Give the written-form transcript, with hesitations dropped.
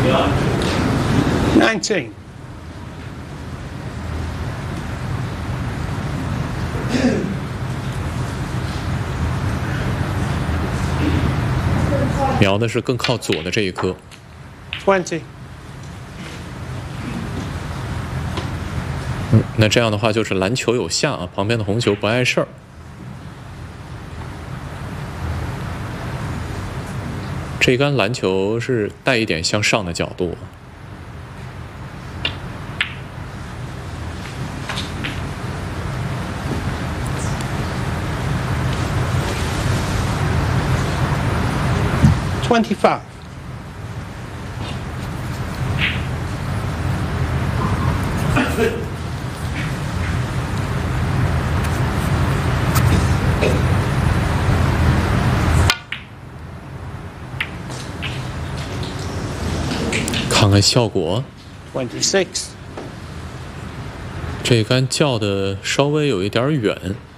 19. 瞄的是更靠左的这一颗。 20. 那这样的话就是蓝球有下啊，旁边的红球不碍事儿。这杆蓝球是带一点向上的角度。 25. 看看效果。 26. 这杆叫的稍微有一点远。